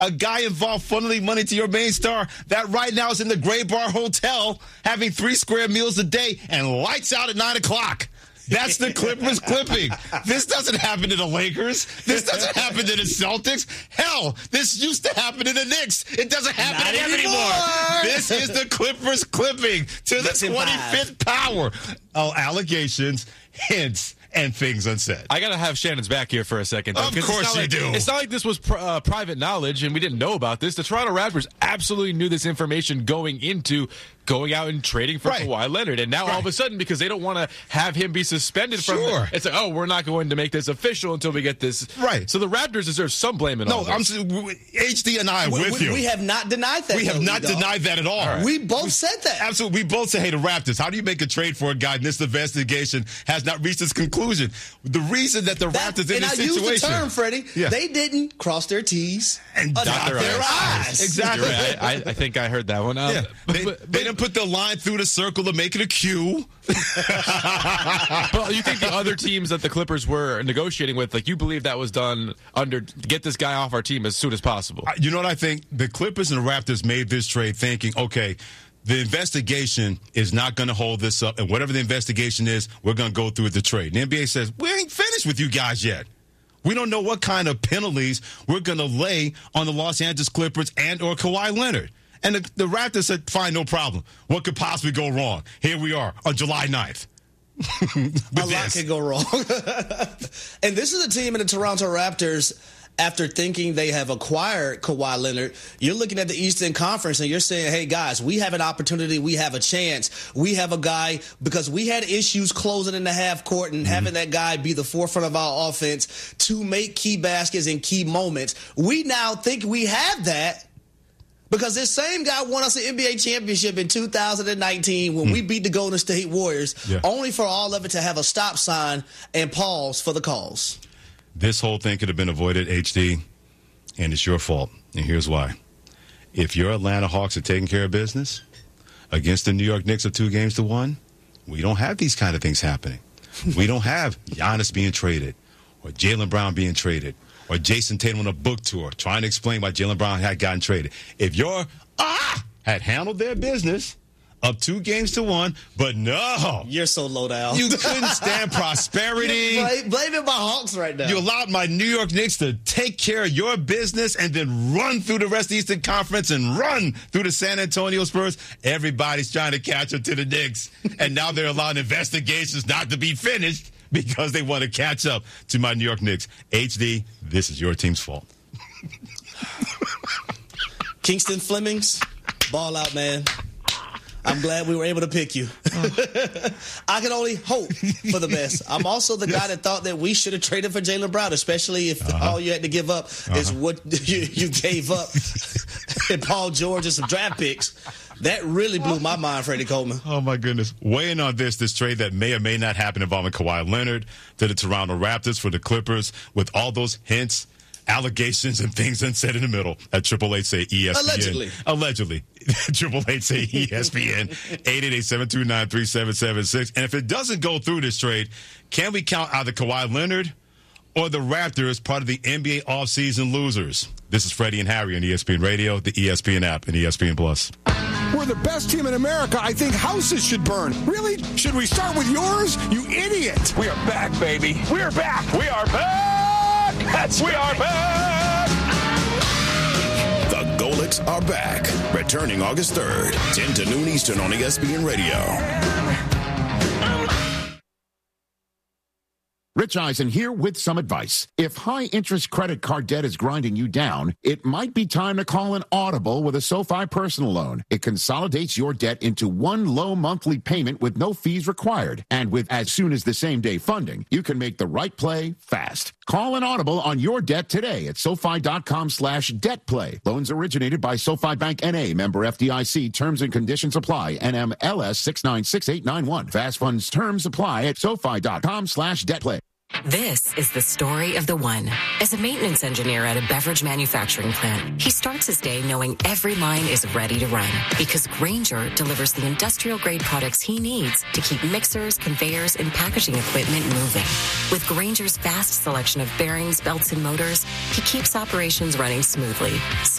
A guy involved funneling money to your main star that right now is in the Gray Bar Hotel having 3 square meals a day and lights out at 9 o'clock. That's the Clippers clipping. This doesn't happen to the Lakers. This doesn't happen to the Celtics. Hell, this used to happen to the Knicks. It doesn't happen to them anymore. This is the Clippers clipping to the 25th power. Oh, allegations, hints, and things unsaid. I got to have Shannon's back here for a second, though. Of course you do. It's not like this was private knowledge and we didn't know about this. The Toronto Raptors absolutely knew this information going out and trading for Kawhi Leonard. And now all of a sudden, because they don't want to have him be suspended from it, it's like, oh, we're not going to make this official until we get this. Right. So the Raptors deserve some blame in all this. HD and I are with you. We have not denied that. We have not denied that at all. Right. We both said that. Absolutely. We both say, hey, the Raptors, how do you make a trade for a guy and this investigation has not reached its conclusion? The reason that the Raptors in this situation. And I use the term, Freddie, they didn't cross their T's and dot their I's. Exactly. Right. I think I heard that one. They didn't put the line through the circle to make it a Q. Well, you think the other teams that the Clippers were negotiating with, like, you believe that was done under get this guy off our team as soon as possible? You know what I think? The Clippers and the Raptors made this trade thinking, okay, the investigation is not going to hold this up, and whatever the investigation is, we're going to go through the trade. And the NBA says, we ain't finished with you guys yet. We don't know what kind of penalties we're going to lay on the Los Angeles Clippers and or Kawhi Leonard. And the Raptors said, fine, no problem. What could possibly go wrong? Here we are on July 9th. A lot could go wrong. And this is a team in the Toronto Raptors, after thinking they have acquired Kawhi Leonard, you're looking at the Eastern Conference and you're saying, hey, guys, we have an opportunity. We have a chance. We have a guy, because we had issues closing in the half court and having that guy be the forefront of our offense to make key baskets in key moments. We now think we have that. Because this same guy won us an NBA championship in 2019 when we beat the Golden State Warriors, only for all of it to have a stop sign and pause for the cause. This whole thing could have been avoided, HD, and it's your fault. And here's why. If your Atlanta Hawks are taking care of business against the New York Knicks of 2-1, we don't have these kind of things happening. We don't have Giannis being traded or Jaylen Brown being traded, or Jason Tatum on a book tour trying to explain why Jaylen Brown had gotten traded. If your had handled their business up 2-1, but no. You're so low down. You couldn't stand prosperity. Blaming my Hawks right now. You allowed my New York Knicks to take care of your business and then run through the rest of the Eastern Conference and run through the San Antonio Spurs. Everybody's trying to catch up to the Knicks. And now they're allowing investigations not to be finished because they want to catch up to my New York Knicks. HD, this is your team's fault. Kingston Flemings, ball out, man. I'm glad we were able to pick you. I can only hope for the best. I'm also the guy that thought that we should have traded for Jaylen Brown, especially if all you had to give up is what you gave up and Paul George and some draft picks. That really blew my mind, Freddie Coleman. Oh, my goodness. Weighing on this trade that may or may not happen involving Kawhi Leonard to the Toronto Raptors for the Clippers, with all those hints, allegations, and things unsaid in the middle at 888 say ESPN. Allegedly. 888 say ESPN. 888-729-3776. And if it doesn't go through this trade, can we count either Kawhi Leonard or the Raptors part of the NBA offseason losers? This is Freddie and Harry on ESPN Radio, the ESPN app, and ESPN Plus. We're the best team in America. I think houses should burn. Really? Should we start with yours? You idiot. We are back, baby. We are back. We are back. We are back. The Golics are back. Returning August 3rd, 10 to noon Eastern on ESPN Radio. Rich Eisen here with some advice. If high-interest credit card debt is grinding you down, it might be time to call an Audible with a SoFi personal loan. It consolidates your debt into one low monthly payment with no fees required. And with as soon as the same-day funding, you can make the right play fast. Call an Audible on your debt today at SoFi.com/debtplay. Loans originated by SoFi Bank N.A. Member FDIC. Terms and conditions apply. NMLS 696891. Fast funds terms apply at SoFi.com/debtplay. This is the story of the one. As a maintenance engineer at a beverage manufacturing plant, he starts his day knowing every line is ready to run because Grainger delivers the industrial-grade products he needs to keep mixers, conveyors, and packaging equipment moving. With Grainger's vast selection of bearings, belts, and motors, he keeps operations running smoothly. So